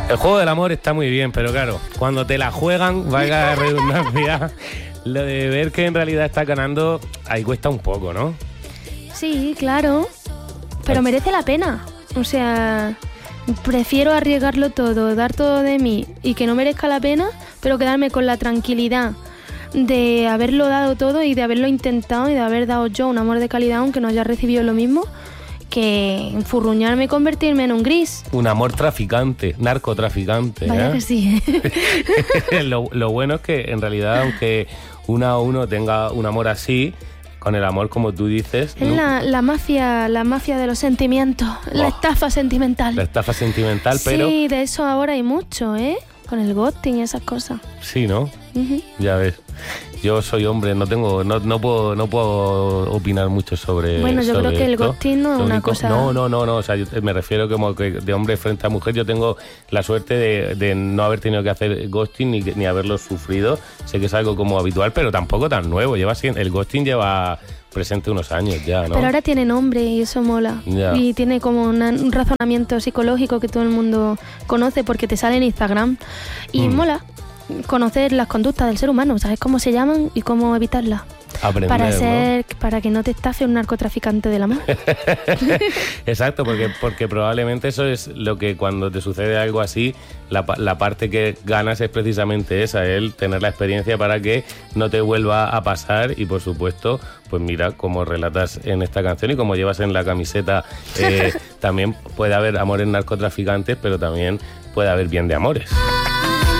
El juego del amor está muy bien, pero claro, cuando te la juegan, valga la redundancia, lo de ver que en realidad está ganando, ahí cuesta un poco, ¿no? Sí, claro, pero merece la pena. O sea, prefiero arriesgarlo todo, dar todo de mí y que no merezca la pena, pero quedarme con la tranquilidad de haberlo dado todo y de haberlo intentado y de haber dado yo un amor de calidad aunque no haya recibido lo mismo, que enfurruñarme y convertirme en un gris. Un amor traficante, narcotraficante. Vaya que sí. Lo bueno es que en realidad, aunque uno tenga un amor así, con el amor, como tú dices... Es la mafia de los sentimientos, la estafa sentimental. La estafa sentimental, pero... Sí, de eso ahora hay mucho, ¿eh? Con el ghosting y esas cosas. Sí, ¿no? Uh-huh. Ya ves. Yo soy hombre, no puedo opinar mucho sobre. Bueno, yo creo que el esto. ghosting no es una cosa. No. O sea, yo me refiero como que de hombre frente a mujer. Yo tengo la suerte de no haber tenido que hacer ghosting ni haberlo sufrido. Sé que es algo como habitual, pero tampoco tan nuevo. El ghosting lleva presente unos años ya, ¿no? Pero ahora tiene nombre y eso mola. Ya. Y tiene como un razonamiento psicológico que todo el mundo conoce porque te sale en Instagram. Y mola conocer las conductas del ser humano, sabes cómo se llaman y cómo evitarlas. Aprender, para que no te estafe un narcotraficante del amor. Exacto, porque probablemente eso es lo que cuando te sucede algo así, la parte que ganas es precisamente esa, el tener la experiencia para que no te vuelva a pasar y por supuesto, pues mira cómo relatas en esta canción y como llevas en la camiseta, también puede haber amores narcotraficantes, pero también puede haber bien de amores.